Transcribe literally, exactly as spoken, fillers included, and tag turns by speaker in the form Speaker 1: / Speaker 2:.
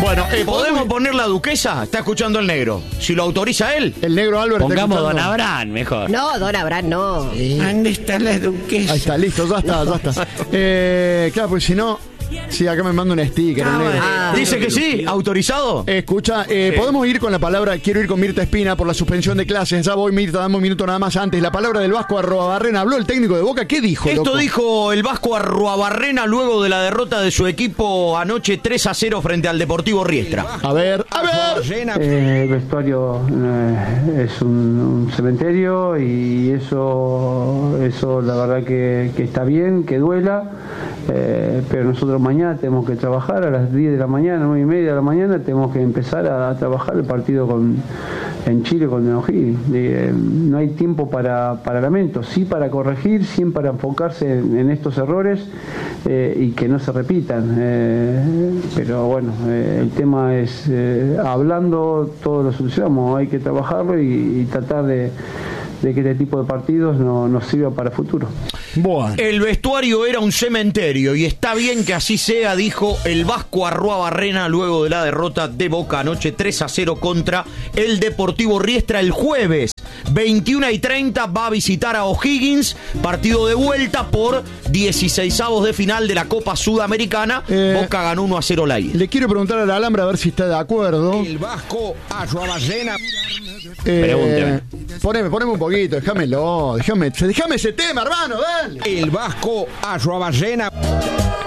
Speaker 1: Bueno, eh, ¿podemos poner la duquesa? Está escuchando el negro. Si lo autoriza él.
Speaker 2: El negro Álvaro.
Speaker 3: Pongamos Don Abraham, mejor.
Speaker 4: No, Don Abraham no.
Speaker 2: Sí.
Speaker 5: ¿Dónde está la duquesa?
Speaker 2: Ahí está, listo, ya está, ya está. Eh, claro, pues si no... Sí, acá me manda un sticker.
Speaker 5: Ah,
Speaker 2: el negro.
Speaker 4: Ah.
Speaker 1: Dice que sí, autorizado.
Speaker 2: Eh, Escucha, eh,
Speaker 1: Sí.
Speaker 2: podemos ir con la palabra, quiero ir con Mirta Espina por la suspensión de clases. Ya voy, Mirta, dame un minuto nada más antes. La palabra del Vasco Arruabarrena. Habló el técnico de Boca, ¿qué dijo,
Speaker 1: Esto
Speaker 2: loco?
Speaker 1: dijo el Vasco Arruabarrena luego de la derrota de su equipo anoche tres a cero frente al Deportivo Riestra.
Speaker 2: A ver, a ver.
Speaker 6: Eh, el vestuario eh, es un, un cementerio y eso, eso la verdad que, que está bien, que duela, eh, pero nosotros mañana tenemos que trabajar a las diez de la mañana, nueve y media de la mañana, tenemos que empezar a, a trabajar el partido con, en Chile con Neuquén. Eh, no hay tiempo para, para lamentos, sí para corregir, sí para enfocarse en, en estos errores eh, y que no se repitan. Eh, pero bueno, eh, el tema es, eh, hablando, todo lo solucionamos, hay que trabajarlo y, y tratar de, de que este tipo de partidos no, nos sirva para el futuro.
Speaker 2: Bueno.
Speaker 1: El vestuario era un cementerio y está bien que así sea, dijo el Vasco Arruabarrena luego de la derrota de Boca anoche tres a cero contra el Deportivo Riestra. El jueves veintiuna y treinta va a visitar a O'Higgins, partido de vuelta por dieciseisavos de final de la Copa Sudamericana.
Speaker 2: Eh,
Speaker 1: Boca ganó uno a cero la ida.
Speaker 2: Le quiero preguntar a la Alhambra a ver si está de acuerdo.
Speaker 5: El Vasco Arruabarrena.
Speaker 2: Eh,
Speaker 3: Pregúnteme.
Speaker 2: Poneme, poneme un poquito, déjamelo, déjame, déjame ese tema, hermano, dale.
Speaker 5: El Vasco Arruabarrena.